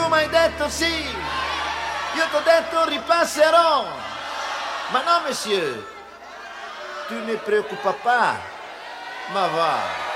mi hai detto sì, io t'ho detto ripasserò. Ma no, monsieur, tu ne preoccupa pas, ma va.